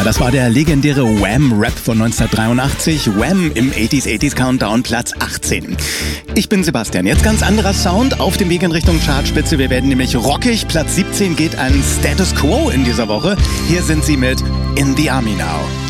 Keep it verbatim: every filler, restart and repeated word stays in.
Das war der legendäre Wham-Rap von neunzehnhundertdreiundachtzig. Wham im achtziger achtziger Countdown, Platz achtzehn. Ich bin Sebastian. Jetzt ganz anderer Sound auf dem Weg in Richtung Chartspitze. Wir werden nämlich rockig. Platz siebzehn geht an Status Quo in dieser Woche. Hier sind sie mit In the Army Now.